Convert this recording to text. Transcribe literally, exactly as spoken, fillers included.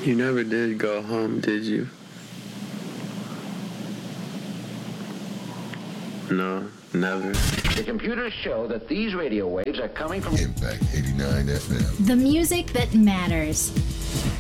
You never did go home, did you? No, never. The computers show that these radio waves are coming from Impact eighty-nine F M. The music that matters.